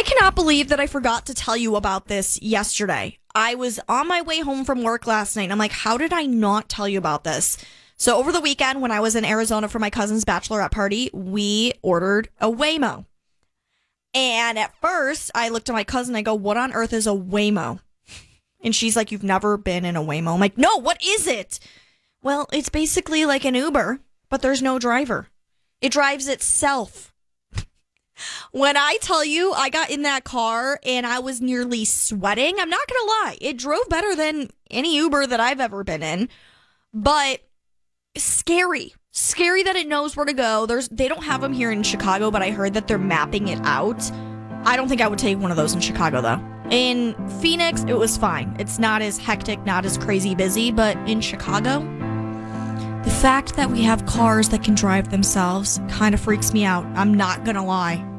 I cannot believe that I forgot to tell you about this yesterday. I was on my way home from work last night, and I'm like, how did I not tell you about this? So over the weekend, when I was in Arizona for my cousin's bachelorette party, we ordered a Waymo. And at first, I looked at my cousin, I go, what on earth is a Waymo? And she's like, you've never been in a Waymo? I'm like, no, what is it? Well, it's basically like an Uber, but there's no driver. It drives itself. When I tell you I got in that car and I was nearly sweating, I'm not going to lie. It drove better than any Uber that I've ever been in. But scary. Scary that it knows where to go. They don't have them here in Chicago, but I heard that they're mapping it out. I don't think I would take one of those in Chicago, though. In Phoenix, it was fine. It's not as hectic, not as crazy busy, but in Chicago, the fact that we have cars that can drive themselves kind of freaks me out. I'm not going to lie.